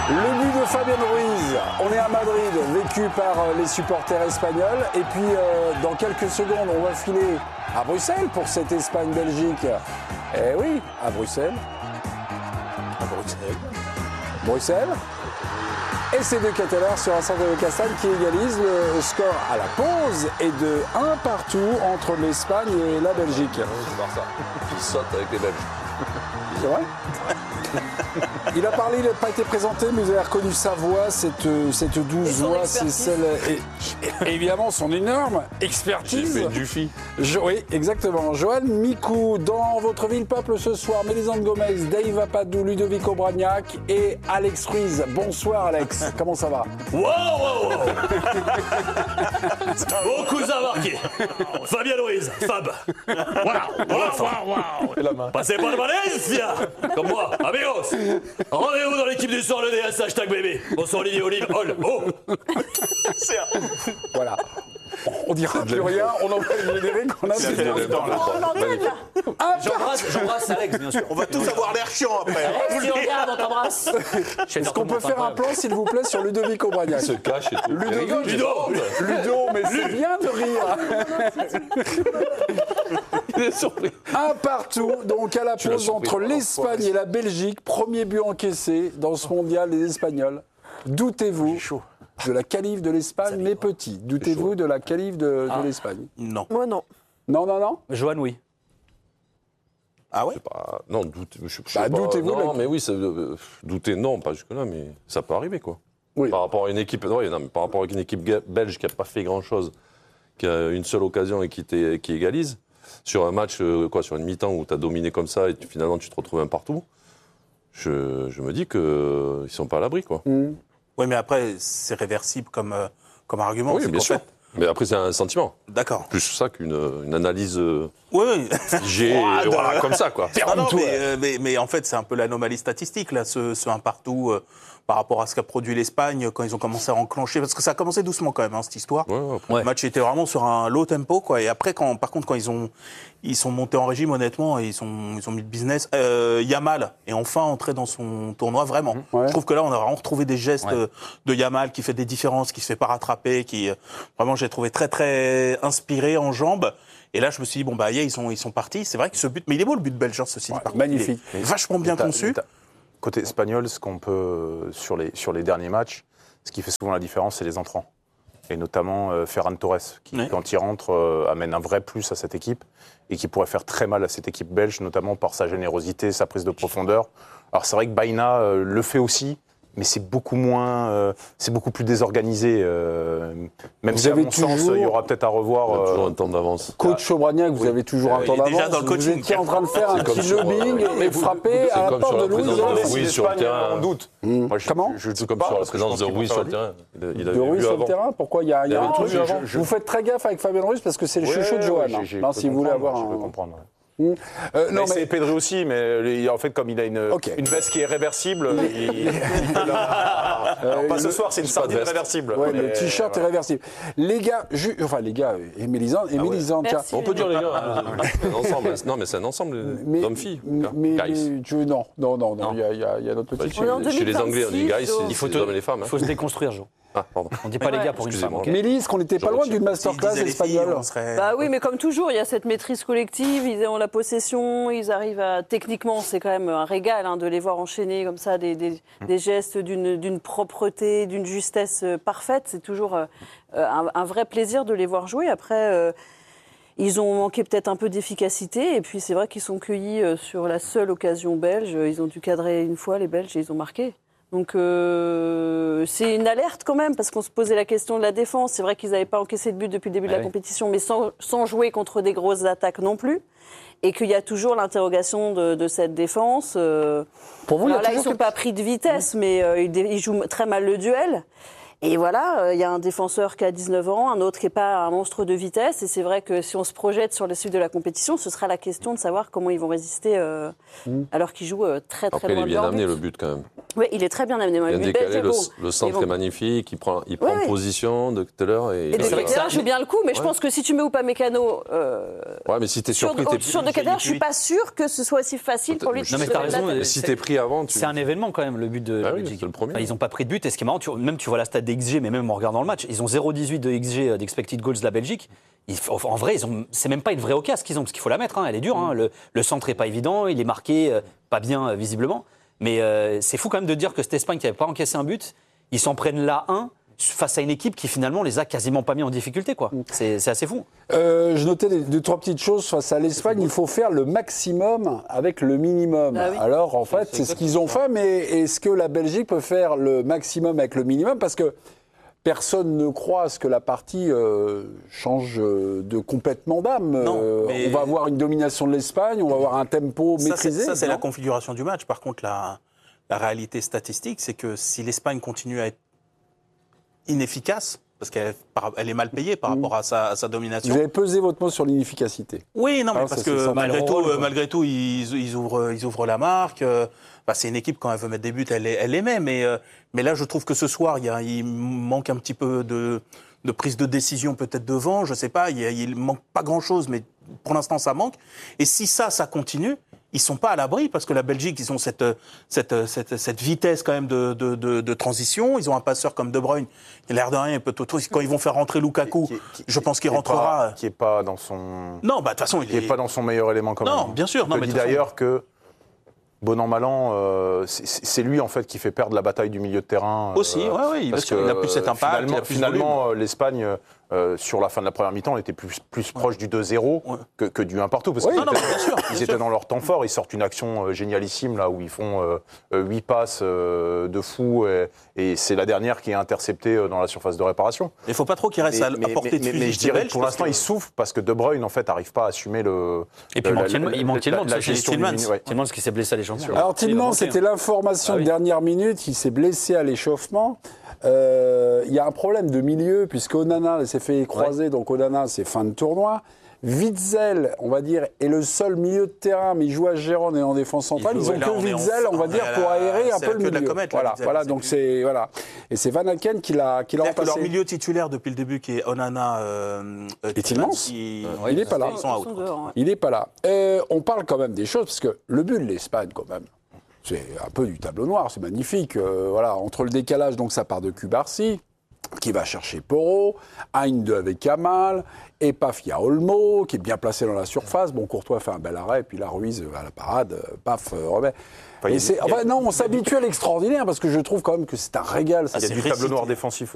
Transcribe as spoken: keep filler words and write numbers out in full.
Le but de Fabien Ruiz, on est à Madrid, vécu par les supporters espagnols. Et puis, euh, dans quelques secondes, on va filer à Bruxelles pour cette Espagne-Belgique. Eh oui, à Bruxelles. À Bruxelles. Bruxelles. Et c'est de Catalan sur un centre de Castagne qui égalise le score à la pause et de un partout entre l'Espagne et la Belgique. C'est ça. Qui saute avec les Belges. C'est vrai? Il a parlé, il n'a pas été présenté, mais vous avez reconnu sa voix, cette, cette douce voix, c'est celle. Et, et évidemment, son énorme expertise. J'ai fait du fi. Jo, oui, exactement. Johan Mikou, dans votre ville peuple ce soir, Mélisande Gomez, Dave Apadou, Ludovic Obraniak et Alex Ruiz. Bonsoir Alex, comment ça va? Wow, wow, wow. Mon cousin marqué. Fabien Ruiz, Fab. Voilà, voilà, wow. Passez par le Valencia. Comme moi, amigos. Rendez-vous dans l'équipe du soir, le D S, hashtag bébé. Bonsoir Olivier Olive, Hall, oh. Voilà. On dira plus rien, on envoie le générique, on a fait J'embrasse, j'embrasse Alex, bien sûr. On va tous avoir l'air chiant après. Si on regarde, on t'embrasse. Est-ce qu'on peut faire un plan, s'il vous plaît, sur Ludovic Obraniak? Il se cache et tout. Ludovic, Ludo, Ludo, mais c'est bien de rire. Il est surpris. Un partout, donc à la Tu l'as pause surpris, entre voilà. l'Espagne et la Belgique. Premier but encaissé dans ce mondial des Espagnols. Doutez-vous de la qualif de l'Espagne, mais petit. Doutez-vous de la qualif de, Ah. de l'Espagne? Non. Moi, non. Non, non, non. Johan, oui. Ah ouais? Bah, non, doute, je, je sais Bah, pas. doutez-vous, Non, là. mais oui, ça, euh, douter, non, pas jusque-là, mais ça peut arriver, quoi. Oui. Par rapport à une équipe, ouais, non, mais par rapport à une équipe ga- belge qui n'a pas fait grand-chose, qui a une seule occasion et qui, t'est- qui égalise, sur un match, euh, quoi, sur une mi-temps où tu as dominé comme ça et tu- finalement tu te retrouves un partout, je, je me dis qu'ils ne sont pas à l'abri, quoi. Mmh. Oui, mais après, c'est réversible comme, euh, comme argument. Oui, c'est bien qu'en sûr. fait- Mais après, c'est un sentiment. D'accord. Plus ça qu'une une analyse euh, Oui, oui. figée, Froide. voilà, comme ça, quoi. Non, non, mais, euh, mais, mais en fait, c'est un peu l'anomalie statistique, là, ce, ce un partout euh, par rapport à ce qu'a produit l'Espagne quand ils ont commencé à enclencher. Parce que ça a commencé doucement quand même, hein, cette histoire. Ouais, ouais, après. Ouais. Le match était vraiment sur un low tempo, quoi. Et après, quand, par contre, quand ils ont, ils sont montés en régime, honnêtement, et ils, ont, ils ont mis le business, euh, Yamal est enfin entré dans son tournoi, vraiment. Ouais. Je trouve que là, on a vraiment retrouvé des gestes Ouais. euh, de Yamal qui fait des différences, qui se fait pas rattraper, qui, euh, vraiment, j'ai trouvé très, très inspiré en jambes. Et là, je me suis dit, bon, bah, yeah, ils sont, ils sont partis. C'est vrai que ce but, mais il est beau, le but belge, hein, ceci dit. Ouais, par contre. magnifique. Il est vachement bien T'as- conçu. t'as- Côté espagnol, ce qu'on peut, sur les, sur les derniers matchs, ce qui fait souvent la différence, c'est les entrants. Et notamment euh, Ferran Torres, qui, Ouais. quand il rentre, euh, amène un vrai plus à cette équipe et qui pourrait faire très mal à cette équipe belge, notamment par sa générosité, sa prise de profondeur. Alors c'est vrai que Baïna euh, le fait aussi, mais c'est beaucoup moins, euh, c'est beaucoup plus désorganisé. euh, même Vous si, à avez mon sens, toujours- il y aura peut-être à revoir. On a toujours euh, un temps d'avance. Coach Obraniak, vous avez toujours un Euh, temps il est d'avance. déjà dans le Vous coaching. étiez en train de faire un C'est comme petit sur, lobbying euh, et frapper c'est à la comme porte sur de la Louis. présence de Zan. Oui, sur le l'Espagne, terrain. on doute. Mmh. Moi, je- Comment je, je C'est doute comme pas, sur la parce que je présence pense de qu'ils vont Ruiz faire sur le vite. terrain. Il, a- il De avait Ruiz vu sur le avant. terrain. Pourquoi il y a, il y a Il y un avait truc tout vu avant. je- Vous faites très gaffe avec Fabien Ruiz parce que c'est le Ouais, chouchou de ouais, Johan. j'ai- hein. j'ai Non, cru si vous voulez comprendre, avoir je peux un. comprendre. ouais. Mmh. Euh, Non, non, c'est mais Pedri aussi, mais les- en fait, comme il a une, Ok. une veste qui est réversible, il- il a- alors pas ce soir, c'est une pas de sardine veste. réversible. ouais, Mais le t-shirt est voilà. réversible. Les gars, ju- enfin les gars, et Mélisande, et Ah ouais. Mélisande, tiens. Merci. On peut dire les gars, hein, c'est un ensemble. Non, mais c'est un ensemble Mais- d'hommes-filles. Mais, mais- Guys. mais tu veux- non, non, non, non, Non. il y a, il y a, il y a notre Bah, petite. On est en chez, chez les Anglais, on dit guys, Jo. c'est Il faut les te- hommes et les femmes. Il hein. faut se déconstruire, Jo. Ah, pardon. On dit pas les Ouais. gars pour une femme. Excusez-moi. ok Mélisse, qu'on n'était pas Je loin retiens. d'une masterclass S'ils disaient les filles, espagnole. on serait- Bah oui, mais comme toujours, il y a cette maîtrise collective, ils ont la possession, ils arrivent à... Techniquement, c'est quand même un régal hein, de les voir enchaîner comme ça, des, des, des gestes d'une d'une propreté, d'une justesse euh, parfaite. C'est toujours euh, un, un vrai plaisir de les voir jouer. Après, euh, ils ont manqué peut-être un peu d'efficacité, et puis c'est vrai qu'ils sont cueillis euh, sur la seule occasion belge. Ils ont dû cadrer une fois, les Belges, et ils ont marqué. Donc euh, c'est une alerte quand même, parce qu'on se posait la question de la défense. C'est vrai qu'ils n'avaient pas encaissé de but depuis le début de Ah la oui. compétition, mais sans, sans jouer contre des grosses attaques non plus. Et qu'il y a toujours l'interrogation de, de cette défense. Euh, Pour vous, il y a alors là, ils toujours ne sont pas pris de vitesse, mais euh, ils, dé- ils jouent très mal le duel. Et voilà, euh, il y a un défenseur qui a dix-neuf ans, un autre qui n'est pas un monstre de vitesse. Et c'est vrai que si on se projette sur la suite de la compétition, ce sera la question de savoir comment ils vont résister euh, alors qu'ils jouent euh, très très Après, il loin est de bien leur amené but. le but quand même. Oui, il est très bien amené. Moi, Bien le but décalé, belge est le, beau. le centre Mais est bon. magnifique, il prend, il prend Ouais, ouais. position de tout à l'heure. Et, Et de c'est vrai que Ketelaere ça- joue bien le coup, mais je Ouais. pense que si tu mets Upamecano euh, Ouais, mais si t'es sur, surpris, t'es sur de Ketelaere, je suis pas sûr que ce soit aussi facile pour lui de Non, mais se t'as lever de la raison, tête. euh, Si t'es pris avant, tu. C'est un événement quand même, le but de Ah la oui, Belgique. c'est le premier. Enfin, ils n'ont pas pris de but. Et ce qui est marrant, tu- même tu vois la stat des X G, mais même en regardant le match, ils ont zéro virgule dix-huit de X G, euh, d'expected goals de la Belgique. Ils- en vrai, ils ont, c'est même pas une vraie occasion qu'ils ont, parce qu'il faut la mettre. Hein, elle est dure. Hein, le, le centre est pas évident, il est marqué euh, pas bien euh, visiblement. Mais euh, c'est fou quand même de dire que cette Espagne qui n'avait pas encaissé un but, ils s'en prennent là un face à une équipe qui finalement les a quasiment pas mis en difficulté, quoi. C'est, c'est assez fou. Euh, je notais des- deux, trois petites choses face à l'Espagne. Il faut faire le maximum avec le minimum. Ah oui. Alors, en fait, c'est ce qu'ils ont fait, mais est-ce que la Belgique peut faire le maximum avec le minimum? Parce que personne ne croit à ce que la partie euh, change euh, de complètement d'âme. Non, Euh, mais- On va avoir une domination de l'Espagne, on va avoir un tempo Ça, c'est, maîtrisé. ça, c'est non la configuration du match. Par contre, la, la réalité statistique, c'est que si l'Espagne continue à être inefficace, parce qu'elle par- elle est mal payée par rapport à sa, à sa domination. Vous avez pesé votre mot sur l'inefficacité. Oui, non, mais Alors, parce ça, c'est que ça. malgré Mal tout, rôle, euh, quoi. malgré tout, ils, ils ouvrent, ils ouvrent la marque. euh, bah, c'est une équipe, quand elle veut mettre des buts, elle, les- elle les met. Mais, euh, mais là, je trouve que ce soir, il, y a, il manque un petit peu de, de prise de décision peut-être devant. Je sais pas, il, y a- il manque pas grand-chose, mais pour l'instant, ça manque. Et si ça, ça continue, ils sont pas à l'abri, parce que la Belgique, ils ont cette, cette, cette, cette vitesse quand même de, de, de, de transition. Ils ont un passeur comme De Bruyne, qui a l'air de rien, peut tout. Quand ils vont faire rentrer Lukaku, Qui- qui- je pense qu'il qui est rentrera. pas- Qui n'est pas dans son. Non, bah de toute façon, il Qui n'est est pas dans son meilleur élément quand même. Non, bien sûr, On non, te mais dit de toute façon- d'ailleurs que, bon an, mal an, euh, c'est- c'est lui en fait qui fait perdre la bataille du milieu de terrain. euh, Aussi, ouais, ouais, bien parce sûr, que, il a plus cet euh, impact, Finalement, il a plus de finalement, euh, l'Espagne, euh, sur la fin de la première mi-temps, était plus, plus proche du deux zéro Ouais. que, que du un partout. Parce Oui. qu'ils Non, non, étaient, mais bien sûr, ils bien étaient sûr. dans leur temps fort. Ils sortent une action euh, génialissime là où ils font huit passes euh, de fou et, et c'est la dernière qui est interceptée euh, dans la surface de réparation. Il faut pas trop qu'il reste Mais, à, à mais- portée de mais- fusil. mais je dirais Belge, que pour parce l'instant, que- il souffre parce que De Bruyne en fait n'arrive pas à assumer le. Et puis, il la- manque la- Tillman- il manque la- Tillman, la ça, gestion Tillman. du milieu, ouais. Tellement ce qui s'est blessé à l'échauffement. Alors Il est Tillman, manqué, c'était hein. l'information Ah de oui. dernière minute, il s'est blessé à l'échauffement. Euh, Il y a un problème de milieu, puisque Onana s'est fait croiser, donc Onana, c'est fin de tournoi. Witzel, on va dire, est le seul milieu de terrain, mais il joue à Gérone et en défense centrale. Il Ils joue- ont là, que on est en- Witzel, on va on est dire, à pour la- aérer un c'est peu la le queue de la milieu. comète, là, voilà, Witzel, voilà, c'est donc plus- c'est voilà. Et c'est Van Aken qui l'a qui l'a C'est-à-dire que leur remplacé. milieu titulaire depuis le début, qui est Onana euh, euh, Et Tillmans, ils- il est pas là. Ils sont out. Ils sont dehors, ouais. Il n'est pas là. Euh, on parle quand même des choses, parce que le but de l'Espagne, quand même, c'est un peu du tableau noir, c'est magnifique. Euh, voilà, entre le décalage, donc ça part de Cubarsi, qui va chercher Porro, Hinde avec Kamal, et paf, il y a Olmo, qui est bien placé dans la surface. Bon, Courtois fait un bel arrêt, et puis la Ruiz euh, à la parade, euh, paf, euh, remet. il y a Et du- c'est- il y a- enfin, non, on s'habitue à l'extraordinaire, parce que je trouve quand même que c'est un régal. ça. Il y a c'est du tableau récité. noir défensif